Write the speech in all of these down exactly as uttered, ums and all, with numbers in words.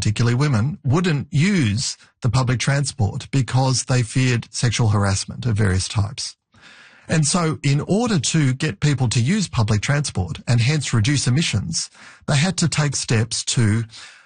particularly women, wouldn't use the public transport because they feared sexual harassment of various types. And so in order to get people to use public transport and hence reduce emissions, they had to take steps to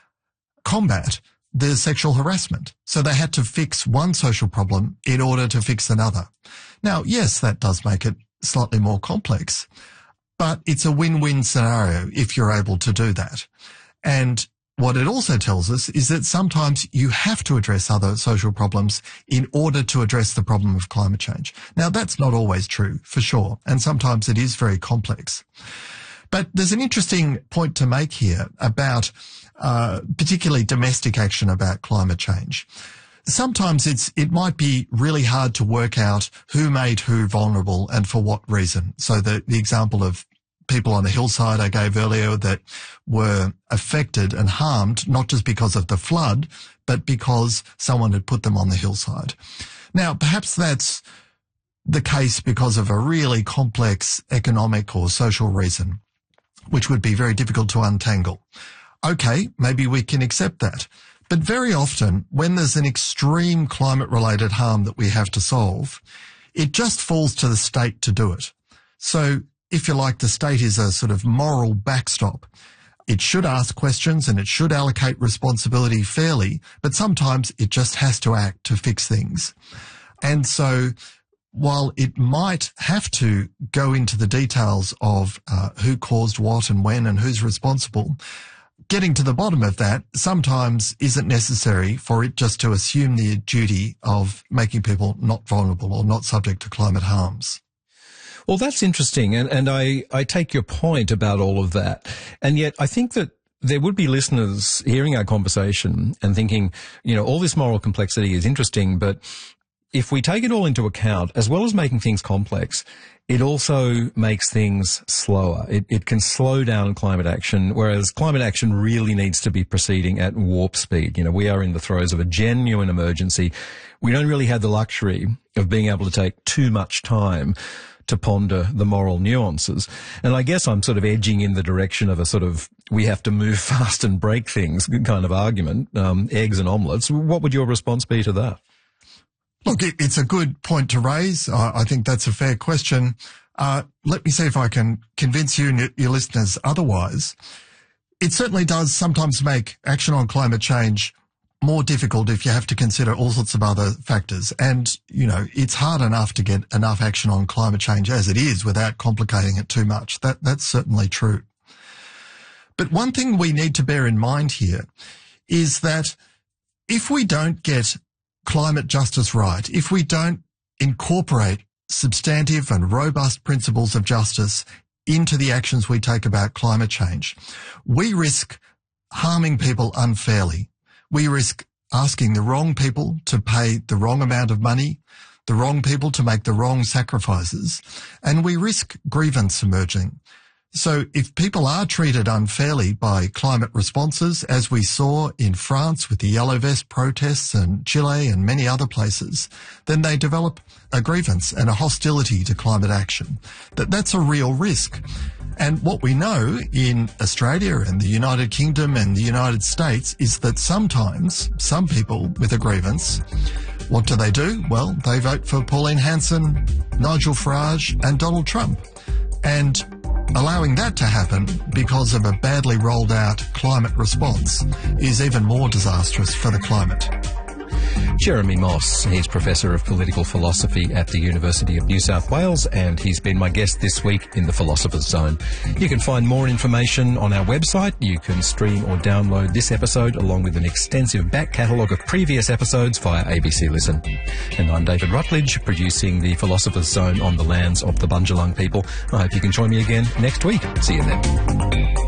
combat the sexual harassment. So they had to fix one social problem in order to fix another. Now, yes, that does make it slightly more complex, but it's a win-win scenario if you're able to do that. And what it also tells us is that sometimes you have to address other social problems in order to address the problem of climate change. Now, that's not always true, for sure, and sometimes it is very complex. But there's an interesting point to make here about uh, particularly domestic action about climate change. Sometimes it's it might be really hard to work out who made who vulnerable and for what reason. So the, the example of people on the hillside I gave earlier that were affected and harmed, not just because of the flood, but because someone had put them on the hillside. Now, perhaps that's the case because of a really complex economic or social reason, which would be very difficult to untangle. Okay, maybe we can accept that. But very often, when there's an extreme climate-related harm that we have to solve, it just falls to the state to do it. So, if you like, the state is a sort of moral backstop. It should ask questions and it should allocate responsibility fairly, but sometimes it just has to act to fix things. And so, while it might have to go into the details of uh, who caused what and when and who's responsible, getting to the bottom of that sometimes isn't necessary for it just to assume the duty of making people not vulnerable or not subject to climate harms. Well, that's interesting, and, and I, I take your point about all of that. And yet I think that there would be listeners hearing our conversation and thinking, you know, all this moral complexity is interesting, but if we take it all into account, as well as making things complex, it also makes things slower. It, it can slow down climate action, whereas climate action really needs to be proceeding at warp speed. You know, we are in the throes of a genuine emergency. We don't really have the luxury of being able to take too much time to ponder the moral nuances. And I guess I'm sort of edging in the direction of a sort of we have to move fast and break things kind of argument, um, eggs and omelettes. What would your response be to that? Look, it, it's a good point to raise. I, I think that's a fair question. Uh, let me see if I can convince you and your, your listeners otherwise. It certainly does sometimes make action on climate change more difficult if you have to consider all sorts of other factors. And, you know, it's hard enough to get enough action on climate change as it is without complicating it too much. That, that's certainly true. But one thing we need to bear in mind here is that if we don't get climate justice right, if we don't incorporate substantive and robust principles of justice into the actions we take about climate change, we risk harming people unfairly. We risk asking the wrong people to pay the wrong amount of money, the wrong people to make the wrong sacrifices, and we risk grievance emerging. So if people are treated unfairly by climate responses, as we saw in France with the Yellow Vest protests and Chile and many other places, then they develop a grievance and a hostility to climate action. That that's a real risk. And what we know in Australia and the United Kingdom and the United States is that sometimes some people with a grievance, what do they do? Well, they vote for Pauline Hanson, Nigel Farage and Donald Trump. And allowing that to happen because of a badly rolled out climate response is even more disastrous for the climate. Jeremy Moss, he's Professor of Political Philosophy at the University of New South Wales, and he's been my guest this week in the Philosopher's Zone. You can find more information on our website. You can stream or download this episode along with an extensive back catalogue of previous episodes via A B C Listen. And I'm David Rutledge, producing the Philosopher's Zone on the lands of the Bundjalung people. I hope you can join me again next week. See you then.